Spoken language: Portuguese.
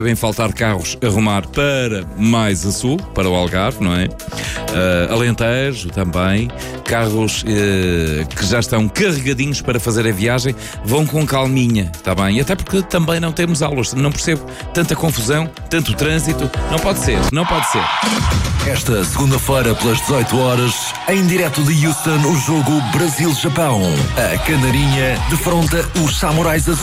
Devem faltar carros a rumar para mais a sul, para o Algarve, não é? Alentejo também. Carros que já estão carregadinhos para fazer a viagem. Vão com calminha, está bem? Até porque também não temos aulas. Não percebo tanta confusão, tanto trânsito. Não pode ser, não pode ser. Esta segunda-feira, pelas 18 horas, em direto de Houston, o jogo Brasil-Japão. A Canarinha defronta os Samurais Azuis.